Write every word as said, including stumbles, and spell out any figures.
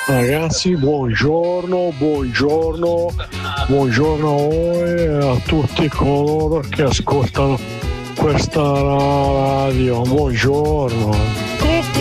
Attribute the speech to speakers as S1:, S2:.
S1: Ragazzi, buongiorno, buongiorno, buongiorno a voi e a tutti coloro che ascoltano questa radio. Buongiorno.